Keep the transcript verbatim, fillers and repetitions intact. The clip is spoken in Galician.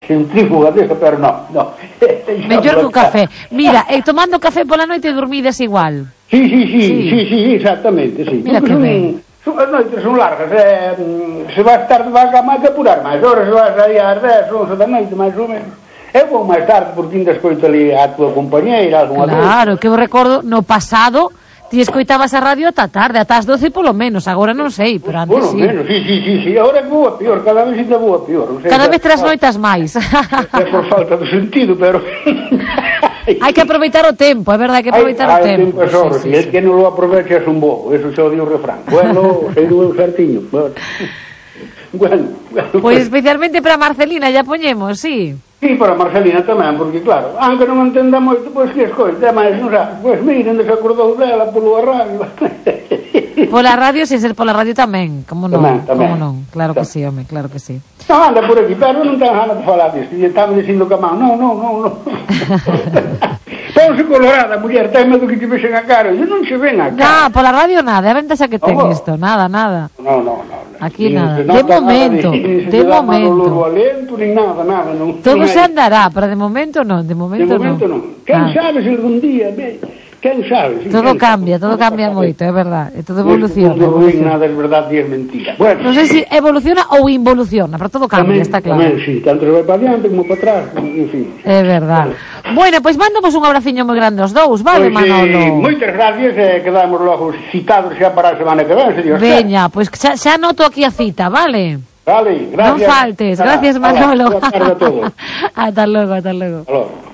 centrífuga desa, pero no, no. Mellor co café. Mira, e tomando café pola noite dormides igual. Sí, sí, sí, sí, sí, sí, exactamente, sí. Mira que ben. As noites son largas, eh, se vas tarde vas a máis que apurar máis horas, se vas aí ás dez, onze da noite, máis ou menos. Eu vou máis tarde porque ainda escoito ali a tua compañeira, algunha vez. Claro, que eu recordo no pasado ti escoitabas a radio ata tarde, ata as doce polo menos, agora non sei, pero antes Polo sí. menos, sí, sí, sí, sí, agora é boa pior, cada vez ainda boa pior. O sea, Cada vez tras noitas máis. É por falta de sentido, pero... Hai que aproveitar o tempo, é verdade, hai que aproveitar Ay, o tempo. Hai tempo, sí, sí, el sí. Que non lo aprovecha é un bobo, eso xa o di o refrán. Bueno, sei do eu certiño. Bueno, bueno. Pois pues especialmente para Marcelina, ya poñemos, sí. Sí, para Marcelina tamén, porque claro, aunque non entenda moito, pois que escoite, máis, non sabe, pois miren, desacordou dela polo radio. Pola radio, sen ser pola radio tamén, como non, tamén, tamén. como non, claro que sí, home, claro que sí. Non, anda por aquí, pero non ten ganas de falar disto, e estaba dicindo que a man, non, non, non, non. Ponse colorada, muller, ten medo que te vexen a cara, e non se ven a cara. Non, pola radio nada, é a ventaxa que ten oh. isto, nada, nada. Non, non, non. Aquí nada, de momento, de momento. Alento, nin nada, nada, non. Todo se andará, pero de momento non, de momento non. De momento non. Quen sabe se algún día, quen sabe? Todo cambia, todo cambia moito, é verdad, e todo evoluciona. Non é nada, é verdade e é mentira. Bueno, non sei se evoluciona ou involuciona, pero todo cambia, está claro. Tamén, sí, tanto se vai para adiante como para atrás, en fin. É verdade. Bueno, pois mandamos un abraciño moi grande aos dous, vale, Manolo? Moitas gracias, e quedamos logo citados xa para a semana que ven, se Dios quer. Veña, pois xa, xa noto aquí a cita, vale? Vale, gracias. Non faltes, gracias, Manolo. Boa tarde a todos. Ata logo, ata logo. Hasta logo.